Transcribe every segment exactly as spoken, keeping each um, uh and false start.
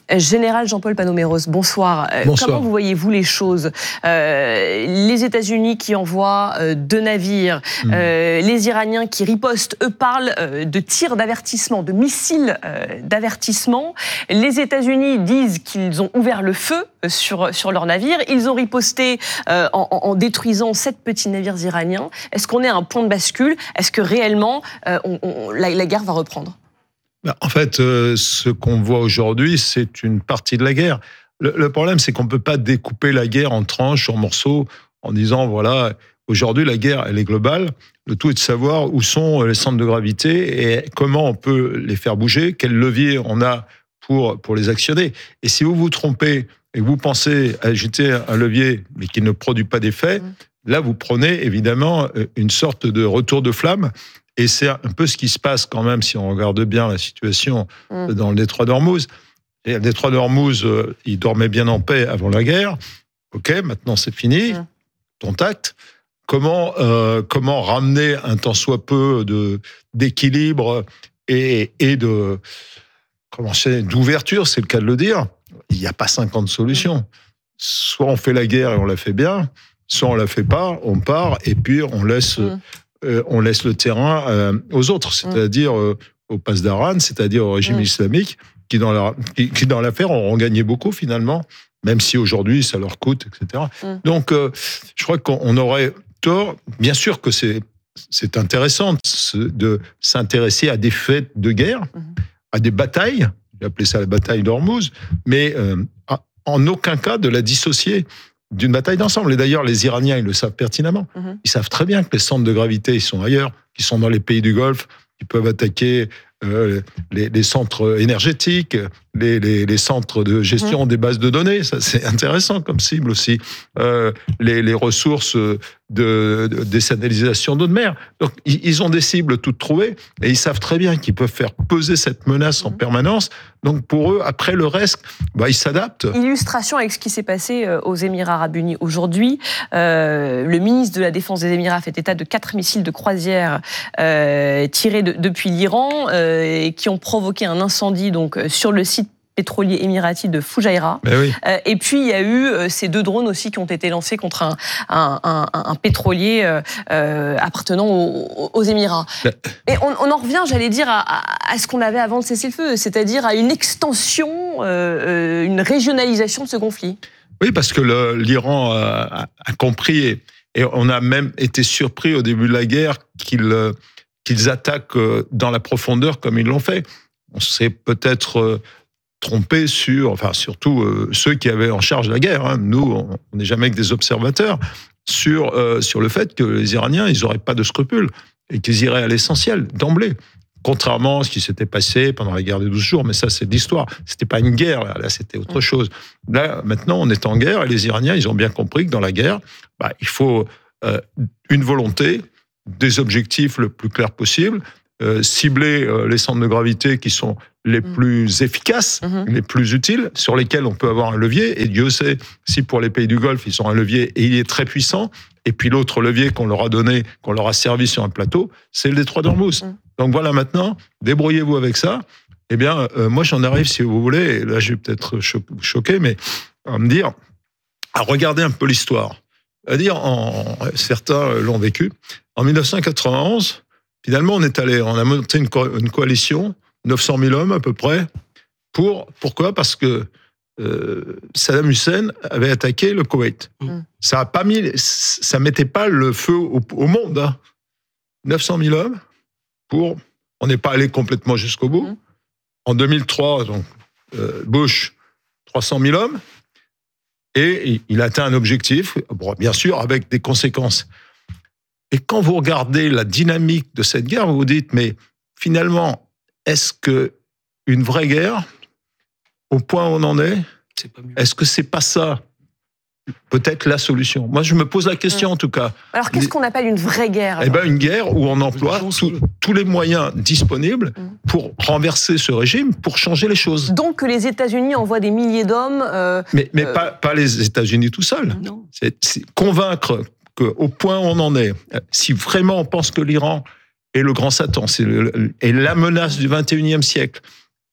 Général Jean-Paul Panos-Méros, bonsoir. Bonsoir. Comment vous voyez-vous les choses ? euh, Les États-Unis qui envoient euh, deux navires, mmh. euh, les Iraniens qui ripostent, eux parlent euh, de tirs d'avertissement, de missiles euh, d'avertissement. Les États-Unis disent qu'ils ont ouvert le feu sur, sur leurs navires. Ils ont riposté euh, en, en détruisant sept petits navires iraniens. Est-ce qu'on est à un point de bascule ? Est-ce que réellement euh, on, on, la, la guerre va reprendre ? En fait, euh, ce qu'on voit aujourd'hui, c'est une partie de la guerre. Le, le problème, c'est qu'on ne peut pas découper la guerre en tranches, en morceaux, en disant, voilà, aujourd'hui, la guerre, elle est globale. Le tout est de savoir où sont les centres de gravité et comment on peut les faire bouger, quel levier on a pour, pour les actionner. Et si vous vous trompez et que vous pensez agiter un levier, mais qui ne produit pas d'effet, mmh. là, vous prenez évidemment une sorte de retour de flamme. Et c'est un peu ce qui se passe quand même, si on regarde bien la situation mmh. dans le détroit d'Ormuz. Et le détroit d'Ormuz, euh, il dormait bien en paix avant la guerre. OK, maintenant c'est fini, mmh. contact. Comment, euh, comment ramener un tant soit peu de, d'équilibre et, et de, comment c'est, d'ouverture, c'est le cas de le dire. Il n'y a pas cinquante solutions. Mmh. Soit on fait la guerre et on la fait bien, soit on la fait pas, on part et puis on laisse... Mmh. Euh, on laisse le terrain euh, aux autres, c'est-à-dire euh, au Pasdaran, c'est-à-dire au régime mmh. islamique, qui dans, la, qui, qui dans l'affaire auront gagné beaucoup finalement, même si aujourd'hui ça leur coûte, et cetera. Mmh. Donc, euh, je crois qu'on aurait tort. Bien sûr que c'est, c'est intéressant de s'intéresser à des faits de guerre, mmh. à des batailles, j'ai appelé ça la bataille d'Ormuz, mais euh, en aucun cas de la dissocier d'une bataille d'ensemble. Et d'ailleurs, les Iraniens, ils le savent pertinemment. Mmh. Ils savent très bien que les centres de gravité, ils sont ailleurs, qu'ils sont dans les pays du Golfe, ils peuvent attaquer euh, les, les centres énergétiques, les, les, les centres de gestion mmh. des bases de données. Ça, c'est intéressant comme cible aussi. Euh, les, les ressources de, de désalinisation d'eau de mer. Donc, ils ont des cibles toutes trouvées et ils savent très bien qu'ils peuvent faire peser cette menace mmh. en permanence. Donc, pour eux, après le reste, bah, ils s'adaptent. Illustration avec ce qui s'est passé aux Émirats Arabes Unis aujourd'hui. Euh, le ministre de la Défense des Émirats fait état de quatre missiles de croisière euh, tirés de, depuis l'Iran euh, et qui ont provoqué un incendie donc, sur le site pétrolier émirati de Fujairah. Oui. Euh, et puis, il y a eu euh, ces deux drones aussi qui ont été lancés contre un, un, un, un pétrolier euh, euh, appartenant aux, aux Émirats. Ben... Et on, on en revient, j'allais dire, à, à, à ce qu'on avait avant de cesser le feu, c'est-à-dire à une extension, euh, une régionalisation de ce conflit. Oui, parce que le, l'Iran a, a compris, et, et on a même été surpris au début de la guerre qu'ils, qu'ils attaquent dans la profondeur comme ils l'ont fait. On s'est peut-être trompé sur, enfin surtout euh, ceux qui avaient en charge la guerre. Hein. Nous, on n'est jamais que des observateurs sur euh, sur le fait que les Iraniens, ils n'auraient pas de scrupules et qu'ils iraient à l'essentiel d'emblée. Contrairement à ce qui s'était passé pendant la guerre des douze jours, mais ça c'est de l'histoire. C'était pas une guerre là, là c'était autre chose. Là maintenant, on est en guerre et les Iraniens, ils ont bien compris que dans la guerre, bah, il faut euh, une volonté, des objectifs le plus clairs possible. Euh, cibler euh, les centres de gravité qui sont les mmh. plus efficaces, mmh. les plus utiles, sur lesquels on peut avoir un levier. Et Dieu sait si pour les pays du Golfe, ils ont un levier et il est très puissant. Et puis l'autre levier qu'on leur a donné, qu'on leur a servi sur un plateau, c'est le détroit d'Ormuz. Mmh. Donc voilà, maintenant, débrouillez-vous avec ça. Eh bien, euh, moi, j'en arrive, si vous voulez, et là, je vais peut-être cho- choquer, mais à me dire, à regarder un peu l'histoire. À dire, en, certains l'ont vécu. En dix-neuf cent quatre-vingt-onze, finalement, on est allé, on a monté une, co- une coalition, neuf cent mille hommes à peu près. Pour, pourquoi ? Parce que euh, Saddam Hussein avait attaqué le Koweït. Mmh. Ça a pas mis, ça mettait pas le feu au, au monde. Hein. neuf cent mille hommes pour, on n'est pas allé complètement jusqu'au bout. Mmh. En deux mille trois, donc euh, Bush, trois cent mille hommes, et il a atteint un objectif, bon, bien sûr avec des conséquences. Et quand vous regardez la dynamique de cette guerre, vous vous dites, mais finalement, est-ce que une vraie guerre, au point où on en est, c'est pas mieux. Est-ce que c'est pas ça, peut-être la solution ? Moi, je me pose la question, mmh. en tout cas. Alors, qu'est-ce qu'on appelle une vraie guerre ? Eh ben, une guerre où on emploie tout, tous les moyens disponibles mmh. pour renverser ce régime, pour changer les choses. Donc, que les États-Unis envoient des milliers d'hommes. Euh, mais mais euh... pas, pas les États-Unis tout seuls. Non. C'est, c'est convaincre qu'au point où on en est, si vraiment on pense que l'Iran est le grand Satan, c'est le, est la menace du vingt et unième siècle,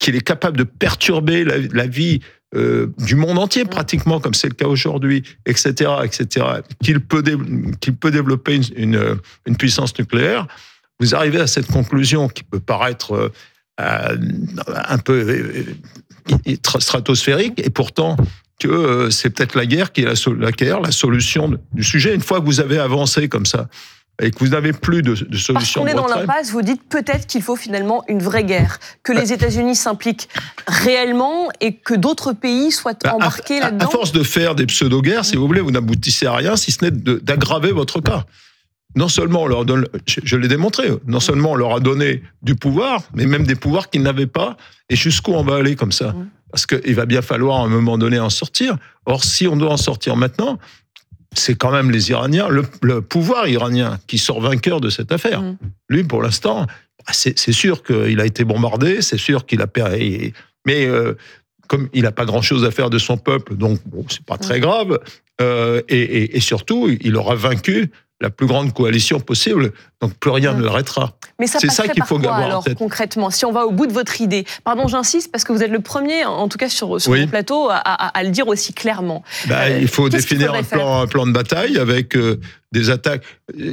qu'il est capable de perturber la, la vie euh, du monde entier, pratiquement, comme c'est le cas aujourd'hui, et cetera, et cetera, qu'il peut, dé, qu'il peut développer une, une, une puissance nucléaire, vous arrivez à cette conclusion qui peut paraître euh, un peu euh, stratosphérique, et pourtant que euh, c'est peut-être la guerre qui est la, la guerre, la solution du sujet. Une fois que vous avez avancé comme ça, et que vous n'avez plus de, de solution. Parce qu'on est dans l'impasse, vous dites peut-être qu'il faut finalement une vraie guerre, que les États-Unis s'impliquent réellement et que d'autres pays soient embarqués à, à, là-dedans. À force de faire des pseudo-guerres, si vous voulez, vous n'aboutissez à rien, si ce n'est de, d'aggraver votre cas. Non seulement on leur donne, je, je l'ai démontré, non seulement on leur a donné du pouvoir, mais même des pouvoirs qu'ils n'avaient pas. Et jusqu'où on va aller comme ça ? Parce qu'il va bien falloir à un moment donné en sortir. Or, si on doit en sortir maintenant, c'est quand même les Iraniens, le, le pouvoir iranien qui sort vainqueur de cette affaire. Mmh. Lui, pour l'instant, c'est, c'est sûr qu'il a été bombardé, c'est sûr qu'il a perdu, mais euh, comme il n'a pas grand-chose à faire de son peuple, donc bon, c'est pas très grave. Euh, et, et, et surtout, il aura vaincu la plus grande coalition possible, donc plus rien mmh. ne l'arrêtera. Mais ça c'est passerait ça qu'il par faut quoi, avoir alors, en tête. Concrètement, si on va au bout de votre idée. Pardon, j'insiste, parce que vous êtes le premier, en tout cas sur, sur oui. mon plateau, à, à, à le dire aussi clairement. Bah, euh, il faut définir un plan, un plan de bataille avec euh, des attaques.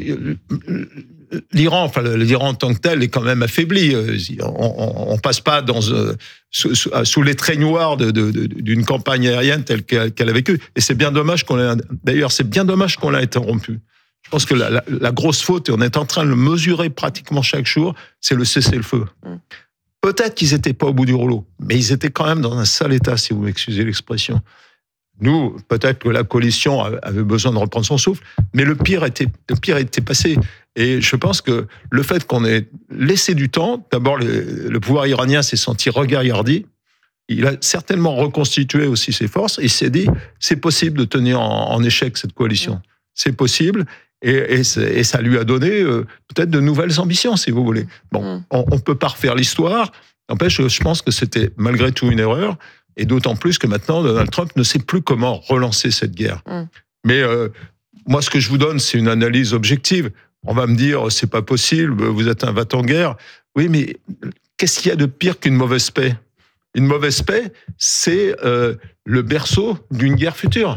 L'Iran, enfin l'Iran en tant que tel est quand même affaibli. On, on passe pas dans euh, sous, sous les traits noirs de, de, de, d'une campagne aérienne telle qu'elle, qu'elle a vécu. Et c'est bien dommage qu'on l'ait. D'ailleurs, c'est bien dommage qu'on l'ait interrompu. Je pense que la, la, la grosse faute, et on est en train de le mesurer pratiquement chaque jour, c'est le cessez-le-feu. Mm. Peut-être qu'ils n'étaient pas au bout du rouleau, mais ils étaient quand même dans un sale état, si vous m'excusez l'expression. Nous, peut-être que la coalition avait besoin de reprendre son souffle, mais le pire était, le pire était passé. Et je pense que le fait qu'on ait laissé du temps, d'abord le, le pouvoir iranien s'est senti regaillardi, il a certainement reconstitué aussi ses forces, et il s'est dit, c'est possible de tenir en, en échec cette coalition. Mm. C'est possible. Et, et, et ça lui a donné euh, peut-être de nouvelles ambitions, si vous voulez. Bon, mm. on ne peut pas refaire l'histoire. N'empêche, je, je pense que c'était malgré tout une erreur, et d'autant plus que maintenant, Donald Trump ne sait plus comment relancer cette guerre. Mm. Mais euh, moi, ce que je vous donne, c'est une analyse objective. On va me dire, c'est pas possible, vous êtes un va-t-en-guerre. Oui, mais qu'est-ce qu'il y a de pire qu'une mauvaise paix ? Une mauvaise paix, c'est euh, le berceau d'une guerre future,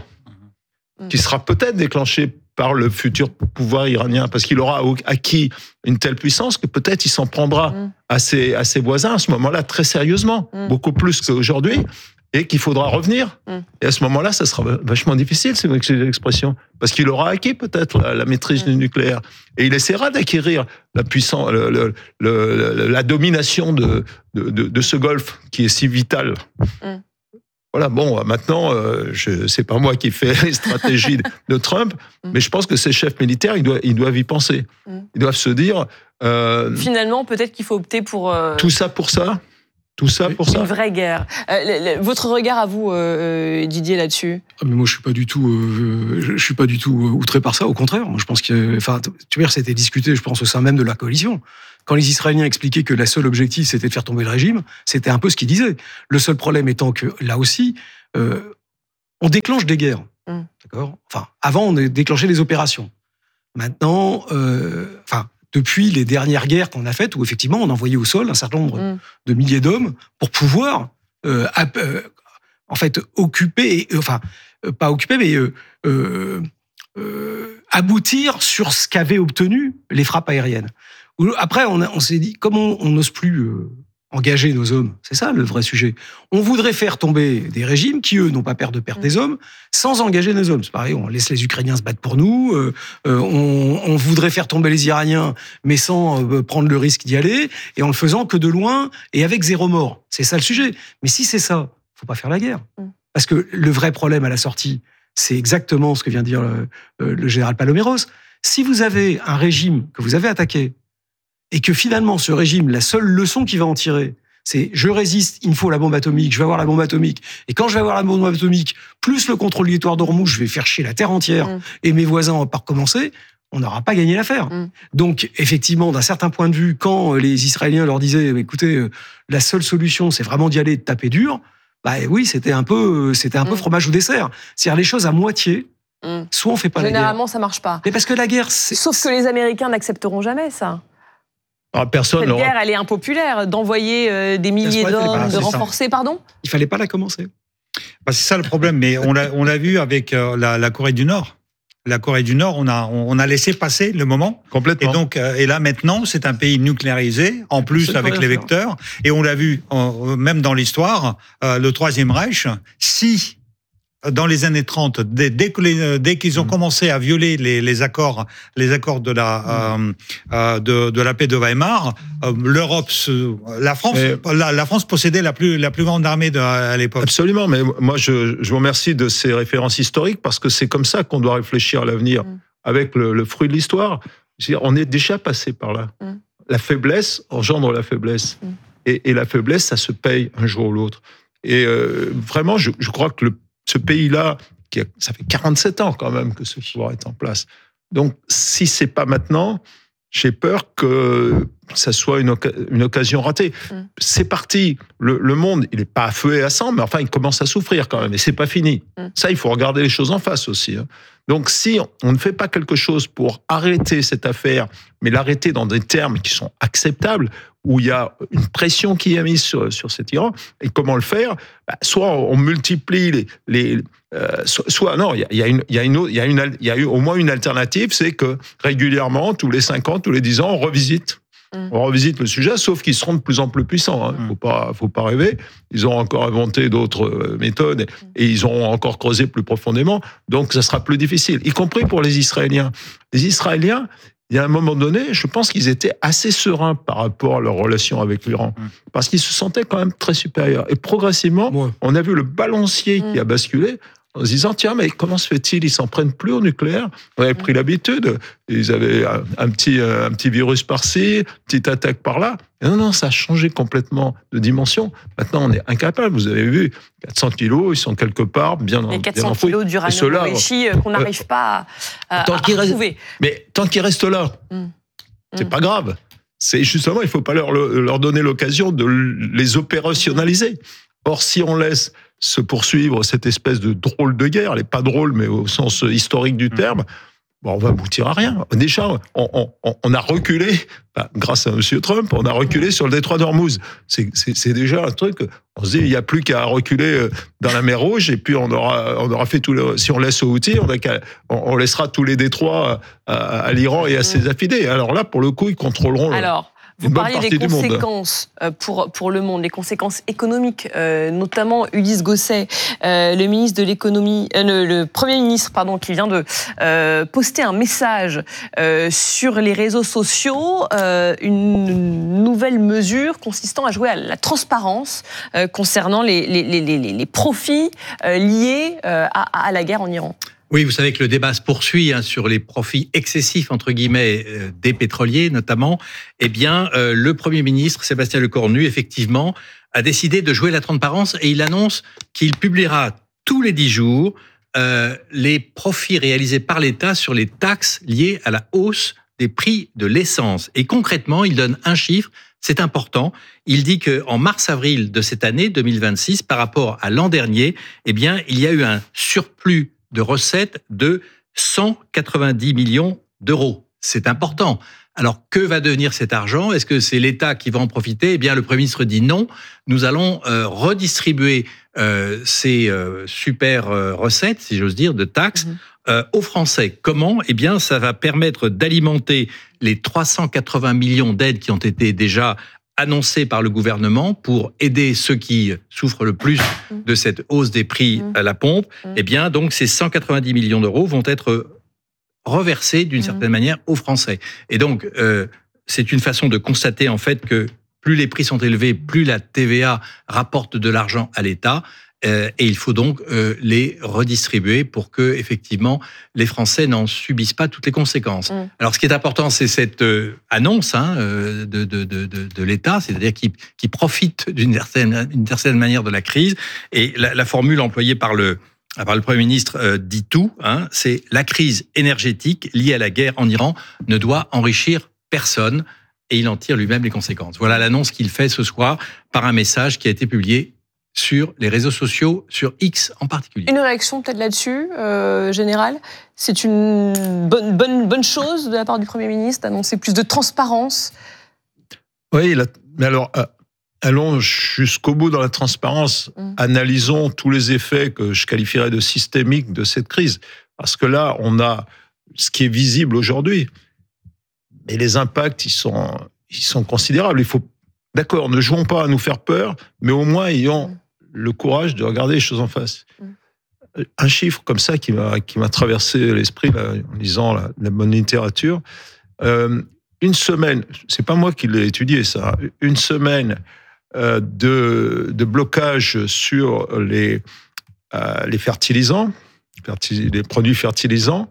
mm. qui sera peut-être déclenchée par le futur pouvoir iranien, parce qu'il aura acquis une telle puissance que peut-être il s'en prendra mmh. à, ses, à ses voisins à ce moment-là très sérieusement, mmh. beaucoup plus qu'aujourd'hui, et qu'il faudra revenir. Mmh. Et à ce moment-là, ça sera vachement difficile, c'est l'expression, parce qu'il aura acquis peut-être la, la maîtrise mmh. du nucléaire, et il essaiera d'acquérir la puissance, le, le, le, la domination de, de, de, de ce golfe qui est si vital. Mmh. Voilà, bon, maintenant, euh, je, c'est pas moi qui fais les stratégies de Trump, mais je pense que ces chefs militaires, ils doivent, ils doivent y penser. Ils doivent se dire... Euh, Finalement, peut-être qu'il faut opter pour... Euh... Tout ça pour ça Tout ça pour Une ça Une vraie guerre. Euh, le, le, votre regard à vous, euh, Didier, là-dessus ? Ah, mais moi, je suis pas du tout, euh, je, je suis pas du tout outré par ça. Au contraire, moi, je pense que, enfin, tu veux dire, c'était discuté, je pense, au sein même de la coalition. Quand les Israéliens expliquaient que le seul objectif, c'était de faire tomber le régime, c'était un peu ce qu'ils disaient. Le seul problème étant que, là aussi, euh, on déclenche des guerres. Mm. D'accord ? Enfin, avant, on déclenchait des opérations. Maintenant, euh, enfin, depuis les dernières guerres qu'on a faites, où effectivement, on envoyait au sol un certain nombre mm. de milliers d'hommes pour pouvoir, euh, euh, en fait, occuper, euh, enfin, euh, pas occuper, mais euh, euh, euh, aboutir sur ce qu'avaient obtenu les frappes aériennes. Après, on, a, on s'est dit, comme on n'ose plus euh, engager nos hommes, c'est ça le vrai sujet, on voudrait faire tomber des régimes qui, eux, n'ont pas peur de perdre des hommes, sans engager nos hommes. C'est pareil, on laisse les Ukrainiens se battre pour nous, euh, euh, on, on voudrait faire tomber les Iraniens, mais sans euh, prendre le risque d'y aller, et en le faisant que de loin, et avec zéro mort. C'est ça le sujet. Mais si c'est ça, faut pas faire la guerre. Parce que le vrai problème à la sortie, c'est exactement ce que vient de dire le, le général Paloméros. Si vous avez un régime que vous avez attaqué, et que finalement, ce régime, la seule leçon qu'il va en tirer, c'est je résiste, il me faut la bombe atomique, je vais avoir la bombe atomique. Et quand je vais avoir la bombe atomique, plus le contrôle du territoire d'Ormuz, je vais faire chier la terre entière mmh. et mes voisins vont pas recommencer, on n'aura pas gagné l'affaire. Mmh. Donc, effectivement, d'un certain point de vue, quand les Israéliens leur disaient, écoutez, la seule solution, c'est vraiment d'y aller, de taper dur, bah oui, c'était un peu, c'était un mmh. peu fromage ou dessert. C'est-à-dire les choses à moitié. Mmh. Soit on fait pas la guerre. Généralement, ça marche pas. Mais parce que la guerre, c'est... Sauf que les Américains n'accepteront jamais ça. Alors, personne Cette n'aura- guerre, elle est impopulaire. D'envoyer euh, des milliers N'est-ce pas, d'hommes, c'est de ça. renforcer, pardon Il fallait pas la commencer. Bah, c'est ça le problème, mais on l'a, on l'a vu avec euh, la, la Corée du Nord. La Corée du Nord, on a, on a laissé passer le moment. complètement. Et donc, euh, et là maintenant, c'est un pays nucléarisé, en plus Ça, avec faut les rien vecteurs. Et on l'a vu, euh, même dans l'histoire, euh, le Troisième Reich, si dans les années trente, dès, dès, que les- dès qu'ils ont Mm. commencé à violer les, les accords, les accords de la euh, euh, de, de la paix de Weimar, euh, l'Europe, se, la France, Mais- la, la France possédait la plus la plus grande armée de, à l'époque. Absolument, mais moi je, je vous remercie de ces références historiques parce que c'est comme ça qu'on doit réfléchir à l'avenir, Mm. avec le, le fruit de l'histoire. Je veux dire, on est déjà passé par là. Mm. La faiblesse engendre la faiblesse. Mm. Et, et la faiblesse, ça se paye un jour ou l'autre. Et euh, vraiment, je, je crois que le, ce pays-là, qui a- ça fait quarante-sept ans quand même que ce pouvoir est en place. Donc, si c'est pas maintenant, j'ai peur que ça soit une, oca- une occasion ratée. Mm. C'est parti. Le, le monde, il n'est pas à feu et à sang, mais enfin, il commence à souffrir quand même. Et c'est pas fini. Mm. Ça, il faut regarder les choses en face aussi, hein. Donc, si on ne fait pas quelque chose pour arrêter cette affaire, mais l'arrêter dans des termes qui sont acceptables, où il y a une pression qui est mise sur, sur cet Iran, et comment le faire? Bah, soit on multiplie les... les euh, soit, soit- non, il y a, il y a une, il y a une, autre- il y a une, al- il y a eu au moins une alternative, c'est que régulièrement, tous les cinq ans, tous les dix ans, on revisite. Mm. On revisite le sujet, sauf qu'ils seront de plus en plus puissants. Hein. Mm. Faut pas, faut pas rêver. Ils ont encore inventé d'autres euh, méthodes et, et ils ont encore creusé plus profondément. Donc, ça sera plus difficile, y compris pour les Israéliens. Les Israéliens, il y a un moment donné, je pense qu'ils étaient assez sereins par rapport à leur relation avec l'Iran, Mm. parce qu'ils se sentaient quand même très supérieurs. Et progressivement, Ouais. on a vu le balancier Mm. qui a basculé en se disant, tiens, mais comment se fait-il? Ils s'en prennent plus au nucléaire. On avait pris l'habitude. Ils avaient un, un petit, un petit virus par-ci, petite attaque par-là. Et non, non, ça a changé complètement de dimension. Maintenant, on est incapable. Vous avez vu, quatre cents kilos, ils sont quelque part, bien, Les bien quatre cents enfouis. kilos Et d'uranium ceux-là, enrichi euh, qu'on n'arrive pas à, à, tant à qu'il reste- retrouver. Mais tant qu'ils restent là, Mm. c'est Mm. pas grave. C'est justement, il faut pas leur, leur donner l'occasion de les opérationnaliser. Or, si on laisse se poursuivre cette espèce de drôle de guerre, elle n'est pas drôle, mais au sens historique du terme, bon, on va aboutir à rien. Déjà, on, on, on a reculé, enfin, grâce à M. Trump, on a reculé sur le détroit d'Ormuz. C'est, c'est, c'est déjà un truc, on se dit, il n'y a plus qu'à reculer dans la mer Rouge, et puis on aura, on aura fait tout le, si on laisse aux Houthis, on, a qu'à, on, on laissera tous les détroits à, à l'Iran et à ses affidés. Alors là, pour le coup, ils contrôleront. Alors, vous une bonne parliez des partie du monde. conséquences euh, pour, pour le monde, les conséquences économiques, euh, notamment Ulysse Gosset, euh, le ministre de l'économie, euh, le, le Premier ministre, pardon, qui vient de euh, poster un message euh, sur les réseaux sociaux, euh, une nouvelle mesure consistant à jouer à la transparence euh, concernant les, les, les, les, les profits euh, liés euh, à, à la guerre en Iran. Oui, vous savez que le débat se poursuit hein, sur les profits excessifs, entre guillemets, euh, des pétroliers notamment. Eh bien, euh, le Premier ministre, Sébastien Lecornu, effectivement, a décidé de jouer la transparence et il annonce qu'il publiera tous les dix jours euh, les profits réalisés par l'État sur les taxes liées à la hausse des prix de l'essence. Et concrètement, il donne un chiffre, c'est important. Il dit qu'en mars-avril de cette année, deux mille vingt-six, par rapport à l'an dernier, eh bien, il y a eu un surplus de recettes de cent quatre-vingt-dix millions d'euros. C'est important. Alors, que va devenir cet argent? Est-ce que c'est l'État qui va en profiter? Eh bien, le Premier ministre dit non. Nous allons euh, redistribuer euh, ces euh, super euh, recettes, si j'ose dire, de taxes Mmh. euh, aux Français. Comment? Eh bien, ça va permettre d'alimenter les trois cent quatre-vingts millions d'aides qui ont été déjà annoncé par le gouvernement pour aider ceux qui souffrent le plus de cette hausse des prix à la pompe. Eh bien, donc, ces cent quatre-vingt-dix millions d'euros vont être reversés d'une certaine manière aux Français. Et donc, euh, c'est une façon de constater en fait que plus les prix sont élevés, plus la T V A rapporte de l'argent à l'État. Euh, et il faut donc euh, les redistribuer pour que effectivement les Français n'en subissent pas toutes les conséquences. Mm. Alors, ce qui est important, c'est cette euh, annonce hein, euh, de, de, de, de, de l'État, c'est-à-dire qui, qui profite d'une certaine, d'une certaine manière de la crise. Et la, la formule employée par le par le Premier ministre euh, dit tout. Hein, c'est la crise énergétique liée à la guerre en Iran ne doit enrichir personne. Et il en tire lui-même les conséquences. Voilà l'annonce qu'il fait ce soir par un message qui a été publié sur les réseaux sociaux, sur X en particulier. Une réaction peut-être là-dessus, euh, générale. C'est une bonne, bonne, bonne chose de la part du Premier ministre d'annoncer plus de transparence. Oui, la, mais alors, euh, allons jusqu'au bout dans la transparence. Mmh. Analysons tous les effets que je qualifierais de systémiques de cette crise. Parce que là, on a ce qui est visible aujourd'hui. Mais les impacts, ils sont, ils sont considérables. Il faut, d'accord, ne jouons pas à nous faire peur, mais au moins ayons mmh. le courage de regarder les choses en face. Mmh. Un chiffre comme ça qui m'a, qui m'a traversé l'esprit là, en lisant la, la bonne littérature. Euh, une semaine, c'est pas moi qui l'ai étudié ça, une semaine euh, de, de blocage sur les, euh, les fertilisants, les produits fertilisants,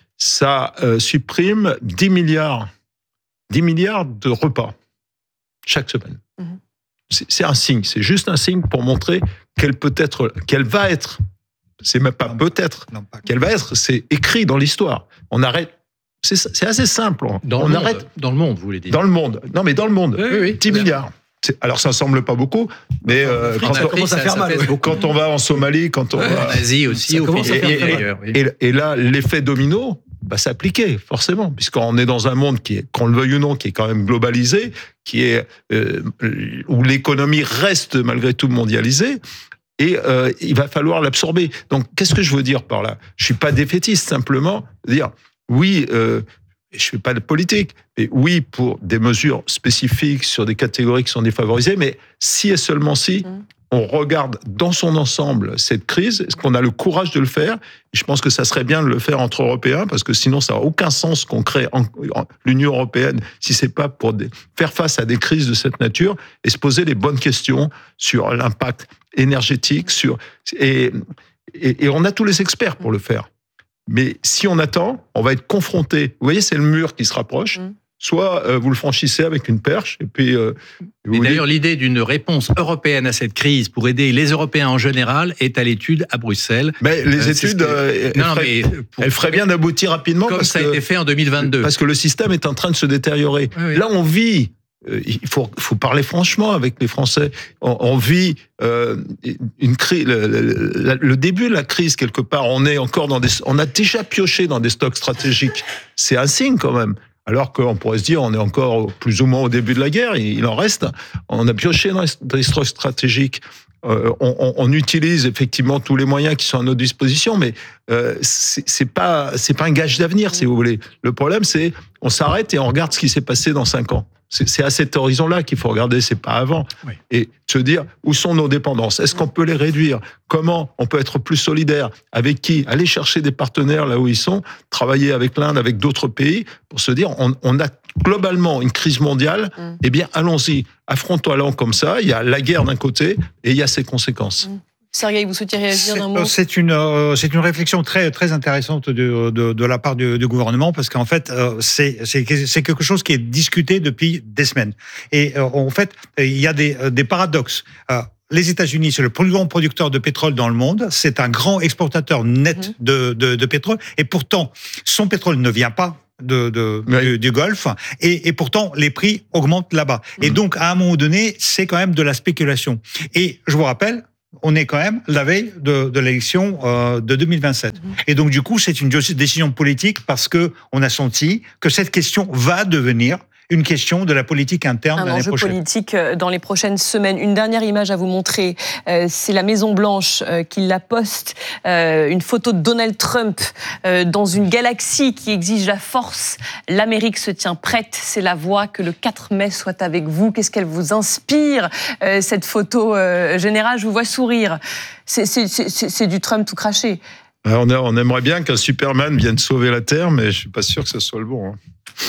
ça euh, supprime dix milliards, dix milliards de repas chaque semaine. Mmh. C'est, c'est un signe, c'est juste un signe pour montrer quelle peut être, quelle va être, c'est même pas peut-être, quelle va être, c'est écrit dans l'histoire. On arrête, c'est, c'est assez simple. Dans on le arrête. Monde, dans le monde, vous voulez dire. Dans le monde. Non, mais dans le monde. Oui, oui, dix milliards. C'est, alors, ça semble pas beaucoup, mais euh, quand, Afrique, on, commence à faire mal, ouais. quand on va en Somalie, quand on ouais, va en Asie aussi, au et, et, et, oui. et, et là, l'effet domino va s'appliquer, forcément, puisqu'on est dans un monde qui est, qu'on le veuille ou non, qui est quand même globalisé, qui est, euh, où l'économie reste malgré tout mondialisée. Et euh, il va falloir l'absorber. Donc, qu'est-ce que je veux dire par là ? Je suis pas défaitiste, simplement dire oui. Euh, je fais pas de politique, mais oui pour des mesures spécifiques sur des catégories qui sont défavorisées. Mais si et seulement si mmh. on regarde dans son ensemble cette crise, est-ce qu'on a le courage de le faire ? Et je pense que ça serait bien de le faire entre Européens, parce que sinon ça n'a aucun sens qu'on crée en, en, l'Union européenne si c'est pas pour des, faire face à des crises de cette nature et se poser les bonnes questions sur l'impact énergétique, sur et, et, et on a tous les experts pour le faire. Mais si on attend, on va être confronté. Vous voyez, c'est le mur qui se rapproche. Mmh. Soit euh, vous le franchissez avec une perche, et puis. Euh, Mais d'ailleurs, dites... l'idée d'une réponse européenne à cette crise pour aider les Européens en général est à l'étude à Bruxelles. Mais les euh, études, que... euh, elles, non, ferait, mais pour... elles feraient bien d'aboutir rapidement. Comme parce ça que, a été fait en deux mille vingt-deux. Parce que le système est en train de se détériorer. Oui, oui. Là, on vit. Il faut, faut parler franchement avec les Français. On, on vit euh, une crise, le, le, le début de la crise quelque part. On est encore dans des, on a déjà pioché dans des stocks stratégiques. C'est un signe quand même. Alors qu'on pourrait se dire, on est encore plus ou moins au début de la guerre. Il en reste. On a pioché dans des stocks stratégiques. Euh, on, on, on utilise effectivement tous les moyens qui sont à notre disposition, mais euh, c'est, c'est pas, c'est pas un gage d'avenir, si vous voulez. Le problème, c'est on s'arrête et on regarde ce qui s'est passé dans cinq ans. C'est, c'est à cet horizon-là qu'il faut regarder, c'est pas avant. Oui. Et se dire, où sont nos dépendances ? Est-ce qu'on peut les réduire ? Comment on peut être plus solidaire ? Avec qui ? Aller chercher des partenaires là où ils sont, travailler avec l'Inde, avec d'autres pays, pour se dire, on, on a globalement une crise mondiale, mmh. eh bien, allons-y, affrontons-la comme ça. Il y a la guerre d'un côté et il y a ses conséquences. Mmh. Sergueï, vous souhaitiez réagir d'un mot ? C'est une, euh, c'est une réflexion très, très intéressante de, de, de la part du, du gouvernement, parce qu'en fait, euh, c'est, c'est, c'est quelque chose qui est discuté depuis des semaines. Et euh, en fait, il y a des, des paradoxes. Euh, Les États-Unis, c'est le plus grand producteur de pétrole dans le monde. C'est un grand exportateur net mmh. de, de, de pétrole. Et pourtant, son pétrole ne vient pas de, de, oui. du, du Golfe. Et, et pourtant, les prix augmentent là-bas. Mmh. Et donc, à un moment donné, c'est quand même de la spéculation. Et je vous rappelle, on est quand même la veille de, de l'élection euh, de deux mille vingt-sept. Mmh. Et donc, du coup, c'est une décision politique parce que on a senti que cette question va devenir une question de la politique interne un l'année enjeu prochaine. Politique dans les prochaines semaines. Une dernière image à vous montrer, euh, c'est la Maison-Blanche euh, qui la poste, euh, une photo de Donald Trump euh, dans une galaxie qui exige la force. L'Amérique se tient prête, c'est la voix que le quatre mai soit avec vous. Qu'est-ce qu'elle vous inspire, euh, cette photo euh, générale ? Je vous vois sourire. C'est, c'est, c'est, c'est du Trump tout craché. On, a, on aimerait bien qu'un Superman vienne sauver la Terre, mais je suis pas sûr que ce soit le bon. Hein.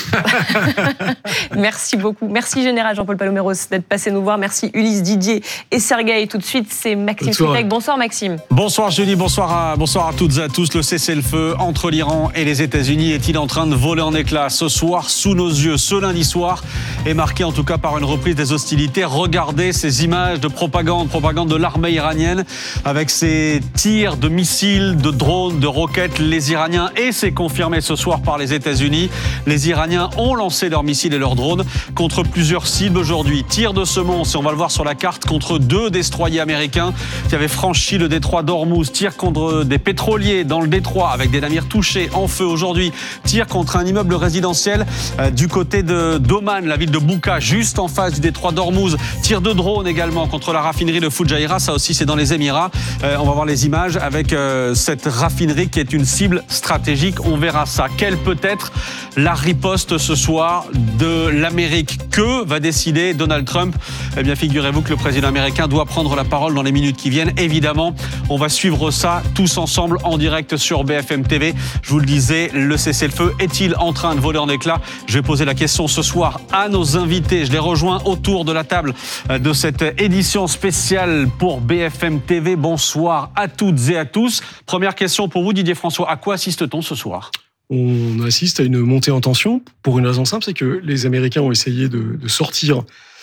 Merci beaucoup. Merci Général Jean-Paul Paloméros d'être passé nous voir. Merci Ulysse, Didier et Sergueï. Tout de suite, c'est Maxime Switek. Bonsoir Maxime. Bonsoir Julie, bonsoir à, bonsoir à toutes et à tous. Le cessez-le-feu entre l'Iran et les États-Unis est-il en train de voler en éclats ce soir sous nos yeux? Ce lundi soir est marqué en tout cas par une reprise des hostilités. Regardez ces images de propagande, propagande de l'armée iranienne avec ces tirs de missiles, de drones, de roquettes. Les Iraniens, et c'est confirmé ce soir par les États-Unis, les les Iraniens ont lancé leurs missiles et leurs drones contre plusieurs cibles aujourd'hui. Tir de semonce, et on va le voir sur la carte, contre deux destroyers américains qui avaient franchi le détroit d'Ormuz. Tir contre des pétroliers dans le détroit avec des navires touchés en feu aujourd'hui. Tir contre un immeuble résidentiel euh, du côté de d'Oman, la ville de Bouka, juste en face du détroit d'Ormuz. Tir de drone également contre la raffinerie de Fujairah, ça aussi c'est dans les Émirats. Euh, on va voir les images avec euh, cette raffinerie qui est une cible stratégique. On verra ça. Quelle peut être la riposte ce soir de l'Amérique? Que va décider Donald Trump? Eh bien, figurez-vous que le président américain doit prendre la parole dans les minutes qui viennent. Évidemment, on va suivre ça tous ensemble en direct sur B F M T V. Je vous le disais, le cessez-le-feu est-il en train de voler en éclats? Je vais poser la question ce soir à nos invités. Je les rejoins autour de la table de cette édition spéciale pour B F M T V. Bonsoir à toutes et à tous. Première question pour vous, Didier François. À quoi assiste-t-on ce soir? On assiste à une montée en tension pour une raison simple, c'est que les Américains ont essayé de, de sortir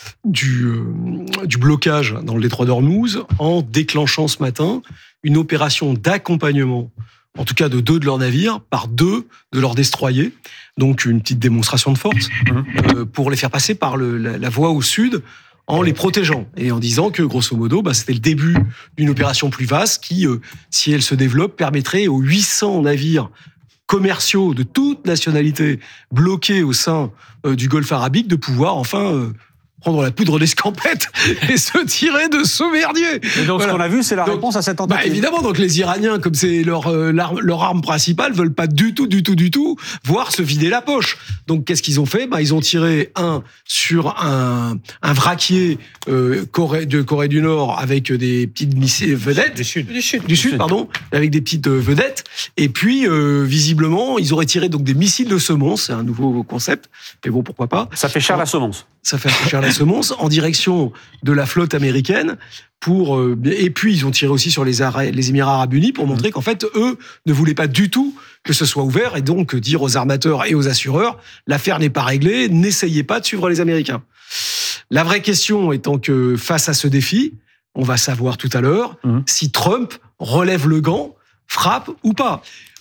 du, euh, du blocage dans le détroit d'Ormuz en déclenchant ce matin une opération d'accompagnement, en tout cas de deux de leurs navires, par deux de leurs destroyers. Donc une petite démonstration de force euh, pour les faire passer par le, la, la voie au sud, en les protégeant et en disant que, grosso modo, bah, c'était le début d'une opération plus vaste qui, euh, si elle se développe, permettrait aux huit cents navires commerciaux de toute nationalité bloqués au sein euh, du Golfe arabique de pouvoir enfin euh, prendre la poudre d'escampette et se tirer de ce merdier. Et donc, voilà. Ce qu'on a vu, c'est la donc, réponse à cette tentative. Bah, évidemment, donc les Iraniens, comme c'est leur, euh, leur, leur arme principale, veulent pas du tout, du tout, du tout voir se vider la poche. Donc, qu'est-ce qu'ils ont fait? Bah, ils ont tiré un sur un, un vraquier euh, Corée, de Corée du Nord avec des petites missiles vedettes. Du Sud. Du Sud, du Sud, pardon. Avec des petites vedettes. Et puis, euh, visiblement, ils auraient tiré donc des missiles de semonce. C'est un nouveau concept. Mais bon, pourquoi pas. Ça fait cher la semonce. Ça fait cher la semonce en direction de la flotte américaine. Pour euh, et puis ils ont tiré aussi sur les, les Émirats Arabes Unis pour montrer qu'en fait eux ne voulaient pas du tout que ce soit ouvert et donc dire aux armateurs et aux assureurs l'affaire n'est pas réglée, n'essayez pas de suivre les Américains. La vraie question étant que face à ce défi, on va savoir tout à l'heure mmh. si Trump relève le gant, frappe ou pas.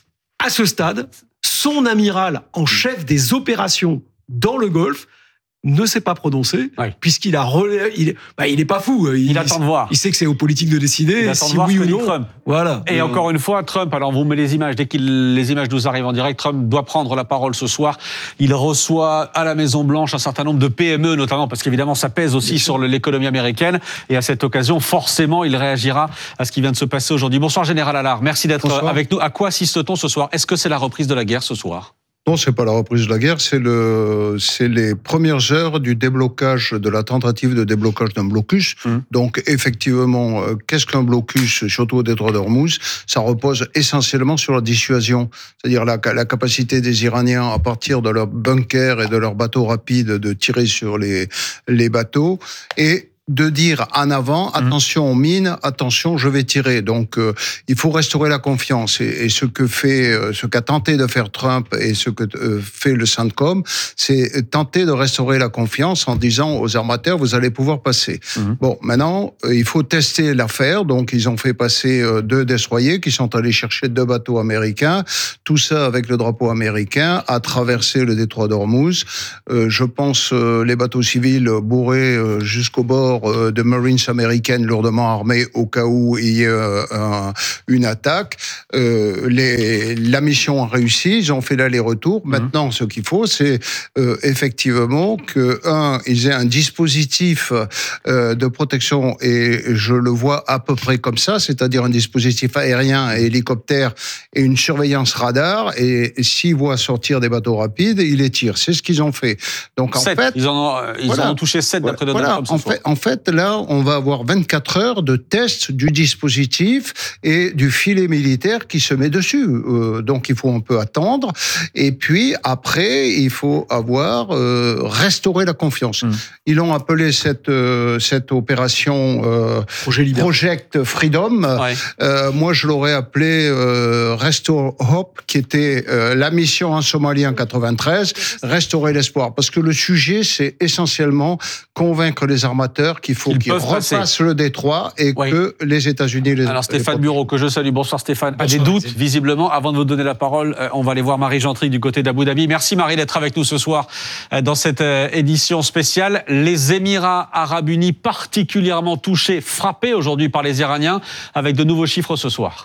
À ce stade, son amiral en chef des opérations dans le Golfe ne s'est pas prononcé, oui. puisqu'il a relais, il, bah, il est pas fou. Il, il attend de voir. Il sait que c'est aux politiques de décider si de oui ou non. Trump. Voilà. Et euh... encore une fois, Trump, alors vous met les images, dès que les images nous arrivent en direct, Trump doit prendre la parole ce soir. Il reçoit à la Maison-Blanche un certain nombre de P M E, notamment, parce qu'évidemment, ça pèse aussi sur l'économie américaine. Et à cette occasion, forcément, il réagira à ce qui vient de se passer aujourd'hui. Bonsoir, Général Allard. Merci d'être Bonsoir. avec nous. À quoi assiste-t-on ce soir? Est-ce que c'est la reprise de la guerre ce soir? Non, c'est pas la reprise de la guerre, c'est le, c'est les premières heures du déblocage, de la tentative de déblocage d'un blocus. Mmh. Donc, effectivement, qu'est-ce qu'un blocus, surtout au détroit d'Ormuz? Ça repose essentiellement sur la dissuasion. C'est-à-dire la, la capacité des Iraniens à partir de leurs bunkers et de leurs bateaux rapides de tirer sur les, les bateaux. Et de dire en avant, attention aux mines, attention, je vais tirer. Donc, euh, il faut restaurer la confiance. Et, et ce que fait, euh, ce qu'a tenté de faire Trump et ce que euh, fait le CENTCOM, c'est tenter de restaurer la confiance en disant aux armateurs, vous allez pouvoir passer. Mmh. Bon, maintenant, euh, il faut tester l'affaire. Donc, ils ont fait passer euh, deux destroyers qui sont allés chercher deux bateaux américains. Tout ça avec le drapeau américain, à traverser le détroit d'Ormuz. Euh, je pense euh, les bateaux civils bourrés euh, jusqu'au bord de Marines américaines lourdement armées au cas où il y a un, une attaque. Euh, les, la mission a réussi, ils ont fait l'aller-retour. Mmh. Maintenant, ce qu'il faut, c'est euh, effectivement que, un, ils aient un dispositif euh, de protection, et je le vois à peu près comme ça, c'est-à-dire un dispositif aérien et hélicoptère et une surveillance radar, et, et s'ils voient sortir des bateaux rapides, ils les tirent. C'est ce qu'ils ont fait. Donc, en sept. fait... Ils en ont, ils voilà. en ont touché sept d'après Donald voilà. Trump ce en soir. fait, en fait, là, on va avoir vingt-quatre heures de test du dispositif et du filet militaire qui se met dessus. Euh, donc, il faut un peu attendre. Et puis, après, il faut avoir euh, restauré la confiance. Mmh. Ils ont appelé cette, euh, cette opération euh, Project Freedom. Ouais. Euh, moi, je l'aurais appelé euh, Restore Hope, qui était euh, la mission en Somalie en quatre-vingt-treize, restaurer l'espoir. Parce que le sujet, c'est essentiellement convaincre les armateurs heures qu'il faut qu'ils qu'ils repassent passer. le détroit et Oui. que les États-Unis les Alors Stéphane les Bureau, que je salue. Bonsoir Stéphane. Pas des Bonsoir, doutes, Maxime. visiblement. Avant de vous donner la parole, euh, on va aller voir Marie Gentry du côté d'Abu Dhabi. Merci Marie d'être avec nous ce soir euh, dans cette euh, édition spéciale. Les Émirats Arabes Unis particulièrement touchés, frappés aujourd'hui par les Iraniens, avec de nouveaux chiffres ce soir.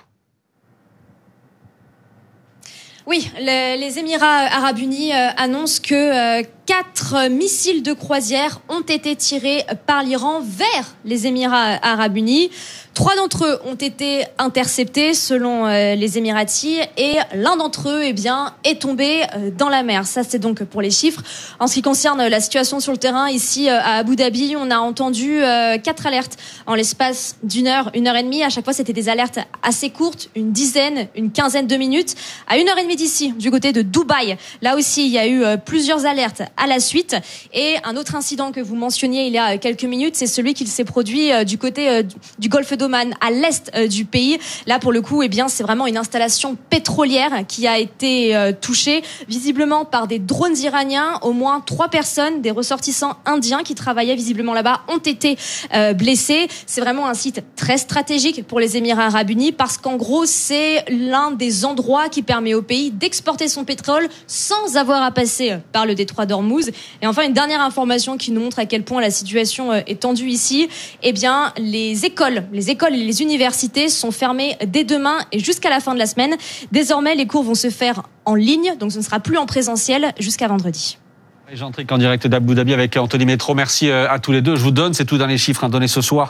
Oui, les, les Émirats Arabes Unis euh, annoncent que euh, quatre missiles de croisière ont été tirés par l'Iran vers les Émirats Arabes Unis. Trois d'entre eux ont été interceptés selon euh, les Émiratis et l'un d'entre eux eh bien, est tombé euh, dans la mer. Ça, c'est donc pour les chiffres. En ce qui concerne la situation sur le terrain, ici euh, à Abu Dhabi, on a entendu euh, quatre alertes en l'espace d'une heure, une heure et demie. À chaque fois, c'était des alertes assez courtes, une dizaine, une quinzaine de minutes. À une heure et demie d'ici, du côté de Dubaï, là aussi, il y a eu euh, plusieurs alertes à la suite. Et un autre incident que vous mentionniez il y a quelques minutes, c'est celui qui s'est produit euh, du côté euh, du golfe d'Oman, à l'est euh, du pays. Là, pour le coup, eh bien, c'est vraiment une installation pétrolière qui a été euh, touchée, visiblement par des drones iraniens. Au moins trois personnes, des ressortissants indiens qui travaillaient visiblement là-bas, ont été euh, blessés. C'est vraiment un site très stratégique pour les Émirats Arabes Unis parce qu'en gros, c'est l'un des endroits qui permet au pays d'exporter son pétrole sans avoir à passer par le détroit d'Ormuz. Et enfin, une dernière information qui nous montre à quel point la situation est tendue ici. Eh bien, les écoles, les écoles et les universités sont fermées dès demain et jusqu'à la fin de la semaine. Désormais, les cours vont se faire en ligne, donc ce ne sera plus en présentiel jusqu'à vendredi. J'entre en direct d'Abu Dhabi avec Anthony Métro. Merci à tous les deux. Je vous donne ces tout derniers chiffres hein, donnés ce soir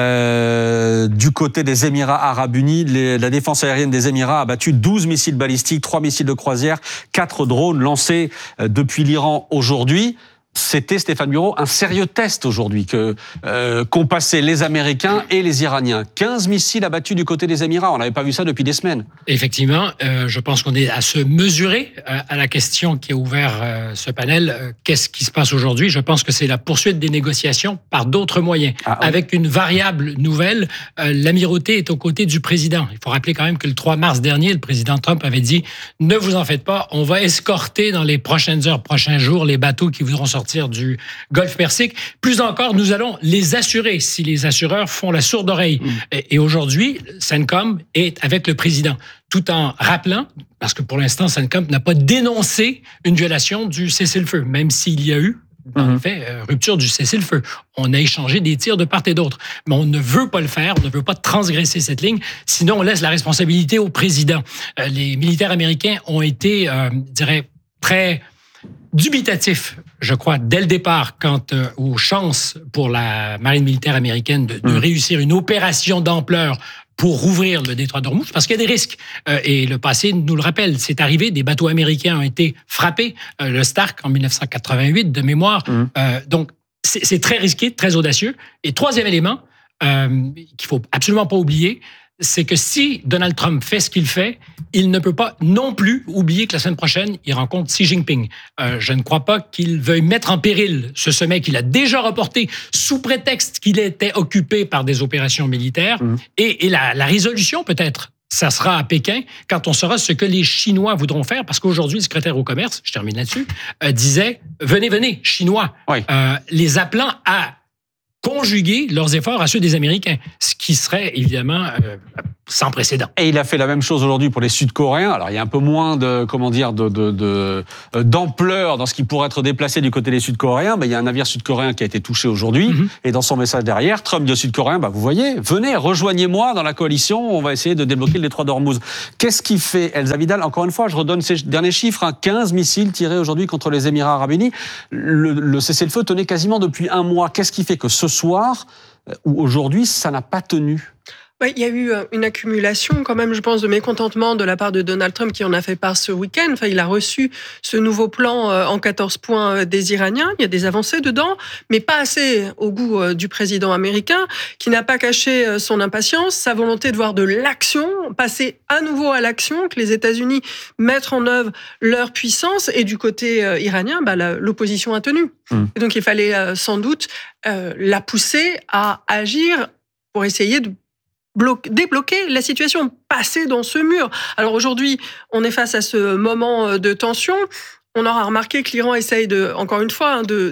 euh, du côté des Émirats Arabes Unis. Les, la défense aérienne des Émirats a battu douze missiles balistiques, trois missiles de croisière, quatre drones lancés euh, depuis l'Iran aujourd'hui. C'était, Stéphane Bureau, un sérieux test aujourd'hui que euh, qu'ont passé les Américains et les Iraniens. quinze missiles abattus du côté des Émirats. On n'avait pas vu ça depuis des semaines. Effectivement, euh, je pense qu'on est à se mesurer euh, à la question qui a ouvert euh, ce panel. Euh, qu'est-ce qui se passe aujourd'hui? Je pense que c'est la poursuite des négociations par d'autres moyens. Ah, oui. Avec une variable nouvelle, euh, l'amirauté est aux côtés du président. Il faut rappeler quand même que le trois mars dernier, le président Trump avait dit « Ne vous en faites pas, on va escorter dans les prochaines heures, prochains jours, les bateaux qui voudront sortir du Golfe Persique. Plus encore, nous allons les assurer si les assureurs font la sourde oreille. Mmh. Et, et aujourd'hui, CENTCOM est avec le président, tout en rappelant, parce que pour l'instant, CENTCOM n'a pas dénoncé une violation du cessez-le-feu, même s'il y a eu, en effet, euh, rupture du cessez-le-feu. On a échangé des tirs de part et d'autre. Mais on ne veut pas le faire, on ne veut pas transgresser cette ligne, sinon on laisse la responsabilité au président. Euh, les militaires américains ont été, euh, je dirais, très dubitatif, je crois, dès le départ, quant euh, aux chances pour la marine militaire américaine de, de mmh. réussir une opération d'ampleur pour rouvrir le détroit d'Ormuz, parce qu'il y a des risques. Euh, et le passé nous le rappelle. C'est arrivé, des bateaux américains ont été frappés, euh, le Stark en dix-neuf cent quatre-vingt-huit, de mémoire. Mmh. Euh, donc, c'est, c'est très risqué, très audacieux. Et troisième élément, euh, qu'il faut absolument pas oublier, c'est que si Donald Trump fait ce qu'il fait, il ne peut pas non plus oublier que la semaine prochaine, il rencontre Xi Jinping. Euh, je ne crois pas qu'il veuille mettre en péril ce sommet qu'il a déjà reporté sous prétexte qu'il était occupé par des opérations militaires. Mmh. Et, et la, la résolution, peut-être, ça sera à Pékin quand on saura ce que les Chinois voudront faire. Parce qu'aujourd'hui, le secrétaire au commerce, je termine là-dessus, euh, disait « Venez, venez, Chinois oui. », euh, les appelant à conjuguer leurs efforts à ceux des Américains, ce qui serait évidemment euh, sans précédent. Et il a fait la même chose aujourd'hui pour les Sud-Coréens. Alors il y a un peu moins de comment dire de, de, de d'ampleur dans ce qui pourrait être déplacé du côté des Sud-Coréens. Mais il y a un navire sud-coréen qui a été touché aujourd'hui. Mm-hmm. Et dans son message derrière, Trump dit aux Sud-Coréens, bah vous voyez, venez, rejoignez-moi dans la coalition. On va essayer de débloquer le détroit d'Ormuz. Qu'est-ce qui fait, Elsa Vidal? Encore une fois, je redonne ces derniers chiffres. Hein, quinze missiles tirés aujourd'hui contre les Émirats Arabes Unis. Le, le cessez-le-feu tenait quasiment depuis un mois. Qu'est-ce qui fait que ce soir ou aujourd'hui, ça n'a pas tenu? Ouais, il y a eu une accumulation quand même, je pense, de mécontentement de la part de Donald Trump qui en a fait part ce week-end. Enfin, il a reçu ce nouveau plan en quatorze points des Iraniens. Il y a des avancées dedans, mais pas assez au goût du président américain qui n'a pas caché son impatience, sa volonté de voir de l'action, passer à nouveau à l'action, que les États-Unis mettent en œuvre leur puissance. Et du côté iranien, bah, l'opposition a tenu. Mmh. Et donc, il fallait sans doute euh, la pousser à agir pour essayer de débloquer la situation, passer dans ce mur. Alors aujourd'hui, on est face à ce moment de tension. On aura remarqué que l'Iran essaye, de, encore une fois, de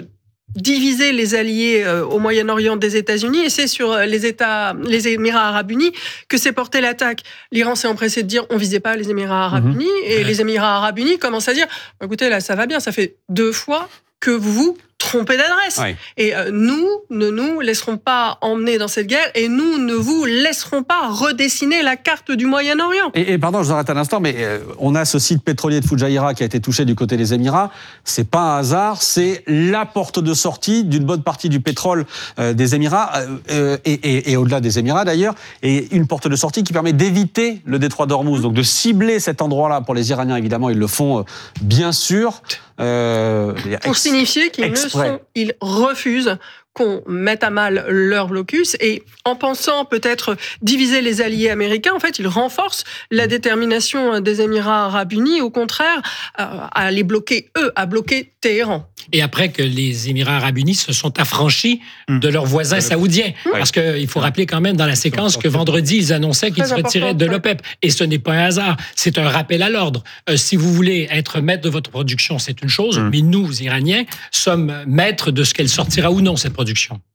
diviser les alliés au Moyen-Orient des États-Unis, et c'est sur les États, les Émirats Arabes Unis que s'est portée l'attaque. L'Iran s'est empressé de dire on visait pas les Émirats Arabes mmh. Unis, et ouais. les Émirats Arabes Unis commencent à dire écoutez, là ça va bien, ça fait deux fois que vous vous trompez d'adresse. Ouais. Et euh, nous ne nous laisserons pas emmener dans cette guerre, et nous ne vous laisserons pas redessiner la carte du Moyen-Orient. Et, et pardon, je vous arrête un instant, mais euh, on a ce site pétrolier de Fujairah qui a été touché du côté des Émirats. C'est pas un hasard, c'est la porte de sortie d'une bonne partie du pétrole euh, des Émirats, euh, et, et, et au-delà des Émirats d'ailleurs, et une porte de sortie qui permet d'éviter le détroit d'Ormuz, donc de cibler cet endroit-là. Pour les Iraniens, évidemment, ils le font euh, bien sûr. Euh, Pour ex- signifier qu'ils exprès. ne sont, ils refusent qu'on mette à mal leur blocus, et en pensant peut-être diviser les alliés américains, en fait, ils renforcent la détermination des Émirats Arabes Unis, au contraire, à les bloquer, eux, à bloquer Téhéran. Et après que les Émirats Arabes Unis se sont affranchis de leurs voisins saoudiens. Oui. Parce qu'il faut rappeler quand même dans la séquence que vendredi, ils annonçaient qu'ils se retiraient de l'OPEP. Et ce n'est pas un hasard, c'est un rappel à l'ordre. Euh, si vous voulez être maître de votre production, c'est une chose, mmh. mais nous, Iraniens, sommes maîtres de ce qu'elle sortira ou non, cette production.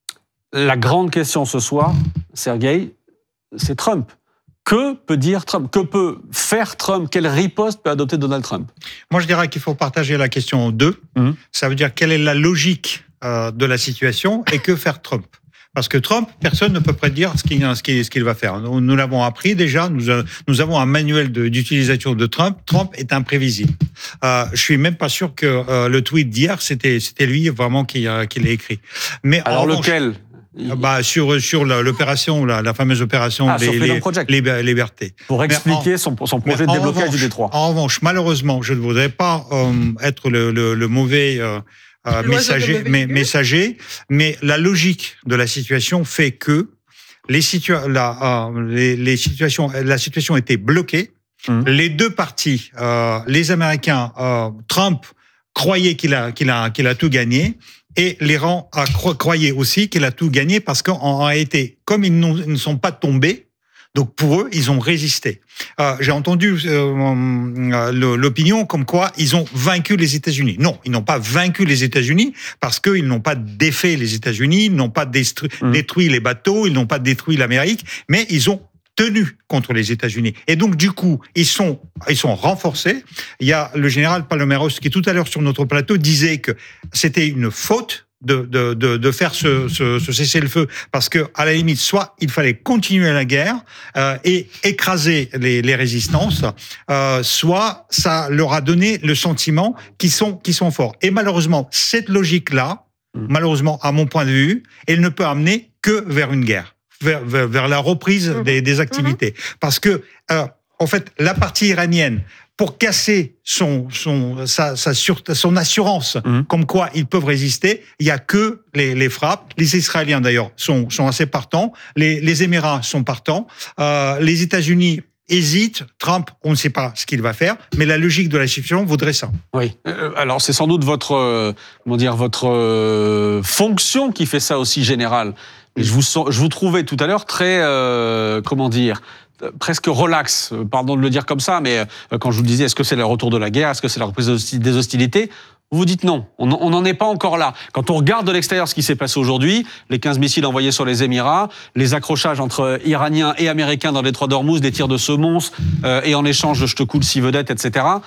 La grande question ce soir, Sergueï, c'est Trump. Que peut dire Trump ? Que peut faire Trump ? Quelle riposte peut adopter Donald Trump ? Moi, je dirais qu'il faut partager la question en deux. Mmh. Ça veut dire quelle est la logique euh, de la situation et que faire Trump ? Parce que Trump, personne ne peut prédire ce qu'il, ce qu'il, ce qu'il va faire. Nous, nous l'avons appris déjà, nous, nous avons un manuel de, d'utilisation de Trump. Trump est imprévisible. Euh, je suis même pas sûr que euh, le tweet d'hier, c'était, c'était lui vraiment qui, euh, qui l'a écrit. Mais alors lequel ? Bah, sur, sur l'opération, la, la fameuse opération ah, des les, Libertés. Pour expliquer en, son, son projet de déblocage revanche, du détroit. En revanche, malheureusement, je ne voudrais pas euh, être le, le, le mauvais euh, euh, messager, mais, messager, mais la logique de la situation fait que les, situa- la, euh, les, les situations, la situation était bloquée. Mmh. Les deux parties, euh, les Américains, euh, Trump croyait qu'il a, qu'il a, qu'il a tout gagné. Et l'Iran a cro- croyait aussi qu'il a tout gagné parce qu'en réalité, comme ils, ils ne sont pas tombés, donc pour eux, ils ont résisté. Euh, j'ai entendu euh, l'opinion comme quoi ils ont vaincu les États-Unis. Non, ils n'ont pas vaincu les États-Unis parce qu'ils n'ont pas défait les États-Unis, ils n'ont pas détruit, mmh. détruit les bateaux, ils n'ont pas détruit l'Amérique, mais ils ont tenu contre les États-Unis. Et donc, du coup, ils sont, ils sont renforcés. Il y a le général Paloméros qui, tout à l'heure, sur notre plateau, disait que c'était une faute de, de, de, de faire ce, ce, ce cessez-le-feu parce que, à la limite, soit il fallait continuer la guerre euh, et écraser les, les résistances, euh, soit ça leur a donné le sentiment qu'ils sont, qu'ils sont forts. Et malheureusement, cette logique-là, mmh. malheureusement, à mon point de vue, elle ne peut amener que vers une guerre. Vers, vers, vers la reprise mmh. des, des activités. Mmh. Parce que, euh, en fait, la partie iranienne, pour casser son, son, sa, sa sur, son assurance, mmh. comme quoi ils peuvent résister, il y a que les, les frappes. Les Israéliens, d'ailleurs, sont, sont assez partants. Les, les Émirats sont partants. Euh, les États-Unis hésite. Trump, on ne sait pas ce qu'il va faire, mais la logique de la situation voudrait ça. Oui. Euh, alors c'est sans doute votre, euh, comment dire, votre euh, fonction qui fait ça aussi général. Et je vous, je vous trouvais tout à l'heure très, euh, comment dire, presque relax, pardon de le dire comme ça, mais quand je vous disais, est-ce que c'est le retour de la guerre, est-ce que c'est la reprise des hostilités ? Vous dites non, on n'en est pas encore là. Quand on regarde de l'extérieur ce qui s'est passé aujourd'hui, les quinze missiles envoyés sur les Émirats, les accrochages entre Iraniens et Américains dans le détroit d'Ormuz, des tirs de semonce, euh, et en échange je te coule six vedettes, et cetera.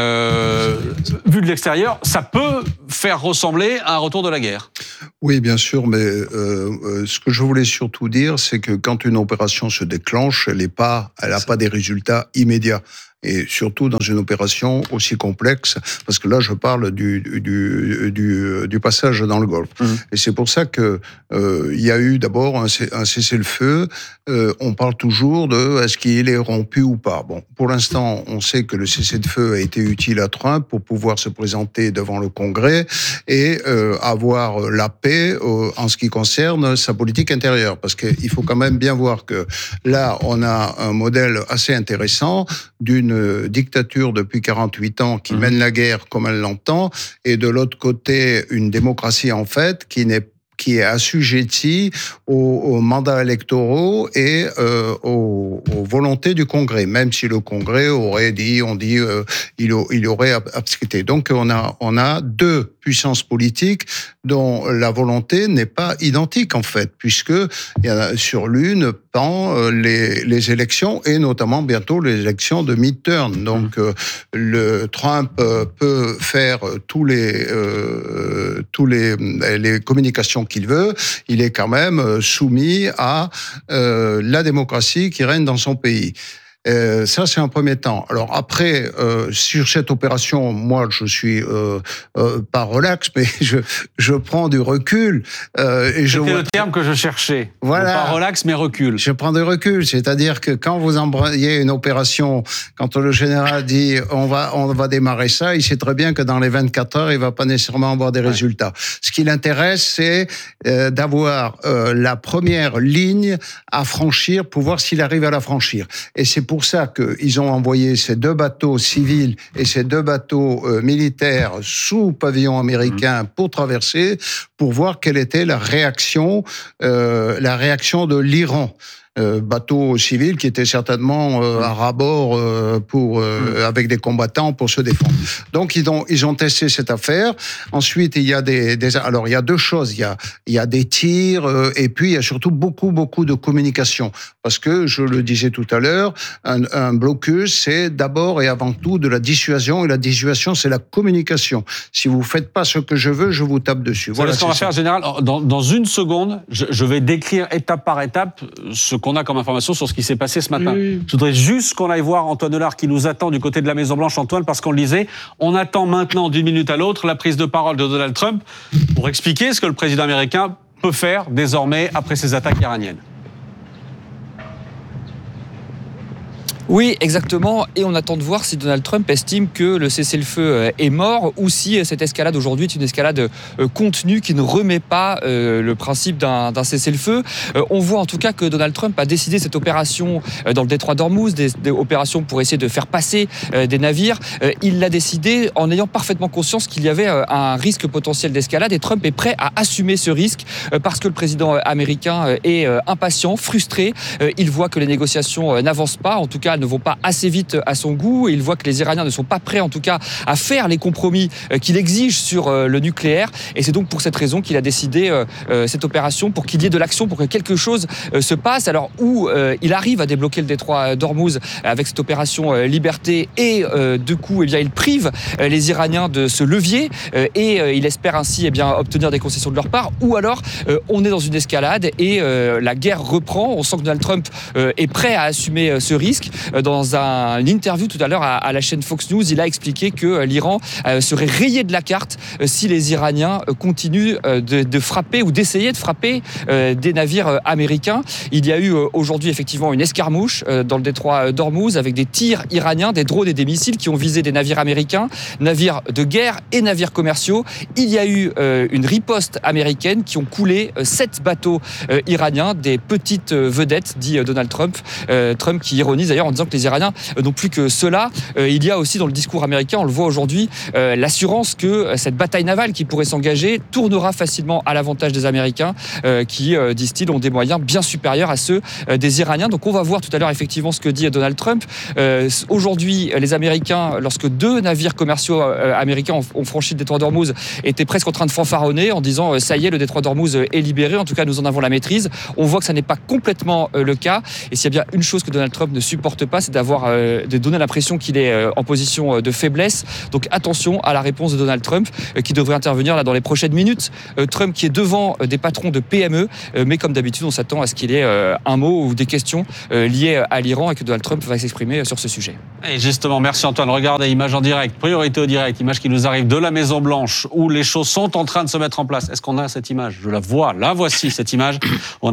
Euh, vu de l'extérieur, ça peut faire ressembler à un retour de la guerre. Oui, bien sûr, mais euh, euh, ce que je voulais surtout dire, c'est que quand une opération se déclenche, elle n'a pas, elle a pas des résultats immédiats. Et surtout dans une opération aussi complexe, parce que là, je parle du, du, du, du passage dans le Golfe. Mmh. Et c'est pour ça que euh, il y a eu d'abord un, un cessez-le-feu. Euh, on parle toujours de est-ce qu'il est rompu ou pas. Bon, pour l'instant, on sait que le cessez-le-feu a été utile à Trump pour pouvoir se présenter devant le Congrès et euh, avoir la paix euh, en ce qui concerne sa politique intérieure. Parce qu'il faut quand même bien voir que là, on a un modèle assez intéressant d'une dictature depuis quarante-huit ans qui mmh. mène la guerre comme elle l'entend, et de l'autre côté, une démocratie en fait qui n'est qui est assujettie aux, aux mandats électoraux et euh, aux, aux volontés du Congrès, même si le Congrès aurait dit, on dit, euh, il, il aurait abscrité. Donc on a, on a deux puissance politique dont la volonté n'est pas identique en fait, puisque il y a sur l'une pend les, les élections et notamment bientôt les élections de midterm. Donc euh, le Trump euh, peut faire tous les euh, tous les les communications qu'il veut. Il est quand même soumis à euh, la démocratie qui règne dans son pays. Euh, ça, c'est un premier temps. Alors après, euh, sur cette opération, moi, je suis euh, euh, pas relax, mais je je prends du recul. Euh, et je C'était vois... le terme que je cherchais. Voilà. Pas relax, mais recul. Je prends du recul, c'est-à-dire que quand vous embrayez une opération, quand le général dit on va on va démarrer ça, il sait très bien que dans les vingt-quatre heures, il va pas nécessairement avoir des ouais. résultats. Ce qui l'intéresse, c'est euh, d'avoir euh, la première ligne à franchir pour voir s'il arrive à la franchir. Et c'est pour C'est pour ça qu'ils ont envoyé ces deux bateaux civils et ces deux bateaux euh, militaires sous pavillon américain mmh. pour traverser, pour voir quelle était la réaction, euh, la réaction de l'Iran. Euh, bateau civil qui était certainement euh, à rabord euh, pour euh, mmh. avec des combattants pour se défendre. Donc ils ont ils ont testé cette affaire. Ensuite il y a des, des alors il y a deux choses. Il y a il y a des tirs euh, et puis il y a surtout beaucoup beaucoup de communication parce que je le disais tout à l'heure, un, un blocus c'est d'abord et avant tout de la dissuasion et la dissuasion c'est la communication. Si vous faites pas ce que je veux, je vous tape dessus. Voilà ce qu'on va faire, général. Dans, dans une seconde, je, je vais décrire étape par étape ce qu'on a comme information sur ce qui s'est passé ce matin. Oui. Je voudrais juste qu'on aille voir Antoine Delard qui nous attend du côté de la Maison-Blanche. Antoine, parce qu'on le disait, on attend maintenant d'une minute à l'autre la prise de parole de Donald Trump pour expliquer ce que le président américain peut faire désormais après ces attaques iraniennes. Oui, exactement. Et on attend de voir si Donald Trump estime que le cessez-le-feu est mort ou si cette escalade aujourd'hui est une escalade contenue qui ne remet pas le principe d'un, d'un cessez-le-feu. On voit en tout cas que Donald Trump a décidé cette opération dans le détroit d'Ormuz, des, des opérations pour essayer de faire passer des navires. Il l'a décidé en ayant parfaitement conscience qu'il y avait un risque potentiel d'escalade et Trump est prêt à assumer ce risque parce que le président américain est impatient, frustré. Il voit que les négociations n'avancent pas, en tout cas ne vont pas assez vite à son goût. Il voit que les Iraniens ne sont pas prêts, en tout cas, à faire les compromis qu'il exige sur le nucléaire. Et c'est donc pour cette raison qu'il a décidé cette opération, pour qu'il y ait de l'action, pour que quelque chose se passe. Alors, où il arrive à débloquer le détroit d'Ormuz avec cette opération Liberté et, de coup, eh bien, il prive les Iraniens de ce levier et il espère ainsi eh bien, obtenir des concessions de leur part. Ou alors, on est dans une escalade et la guerre reprend. On sent que Donald Trump est prêt à assumer ce risque. Dans un, une interview tout à l'heure à, à la chaîne Fox News, il a expliqué que l'Iran serait rayé de la carte si les Iraniens continuent de, de frapper ou d'essayer de frapper des navires américains. Il y a eu aujourd'hui effectivement une escarmouche dans le détroit d'Ormuz avec des tirs iraniens, des drones et des missiles qui ont visé des navires américains, navires de guerre et navires commerciaux. Il y a eu une riposte américaine qui ont coulé sept bateaux iraniens, des petites vedettes, dit Donald Trump. Trump qui ironise d'ailleurs en disant que les Iraniens n'ont plus que cela. Euh, il y a aussi dans le discours américain, on le voit aujourd'hui, euh, l'assurance que euh, cette bataille navale qui pourrait s'engager tournera facilement à l'avantage des Américains euh, qui, euh, disent-ils, ont des moyens bien supérieurs à ceux euh, des Iraniens. Donc on va voir tout à l'heure effectivement ce que dit Donald Trump. Euh, aujourd'hui, les Américains, lorsque deux navires commerciaux euh, américains ont, ont franchi le détroit d'Ormuz, étaient presque en train de fanfaronner en disant euh, ça y est, le détroit d'Ormuz est libéré. En tout cas, nous en avons la maîtrise. On voit que ça n'est pas complètement euh, le cas. Et s'il y a bien une chose que Donald Trump ne supporte pas, c'est d'avoir euh, de donner l'impression qu'il est euh, en position de faiblesse. Donc attention à la réponse de Donald Trump euh, qui devrait intervenir là dans les prochaines minutes. Euh, Trump qui est devant euh, des patrons de P M E, euh, mais comme d'habitude on s'attend à ce qu'il ait euh, un mot ou des questions euh, liées à l'Iran et que Donald Trump va s'exprimer sur ce sujet. Et justement, merci Antoine. Regardez, image en direct, priorité au direct, image qui nous arrive de la Maison Blanche où les choses sont en train de se mettre en place. Est-ce qu'on a cette image? Je la vois, la voici cette image. On